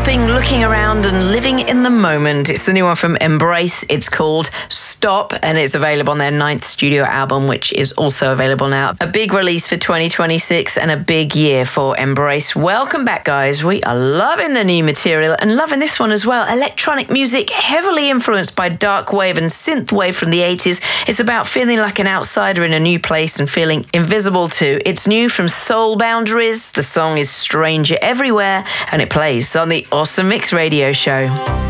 stopping, looking around and living in the moment. It's the new one from Embrace. It's called Stop, and it's available on their 9th studio album, which is also available now. A big release for 2026 and a big year for Embrace. Welcome back, guys. We are loving the new material and loving this one as well. Electronic music heavily influenced by dark wave and synth wave from the 80s. It's about feeling like an outsider in a new place and feeling invisible too. It's new from Soul Boundaries. The song is Stranger Everywhere, and it plays on the Awesome Mix Radio Show.